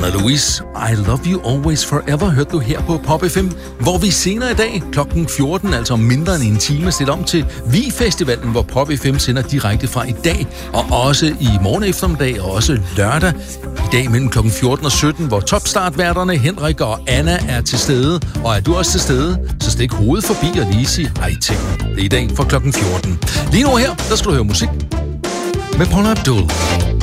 Donna Louise, I Love You Always Forever, hørte du her på Pop FM, hvor vi senere i dag, klokken 14, altså om mindre end en time, stiller om til Vi-festivalen, hvor Pop FM sender direkte fra i dag, og også i morgen eftermiddag, og også lørdag. I dag mellem klokken 14 og 17, hvor topstartværterne Henrik og Anna er til stede. Og er du også til stede, så stik hovedet forbi og lige sig hej til. Det er i dag fra klokken 14. Lige nu her, der skal du høre musik med Paula Abdul.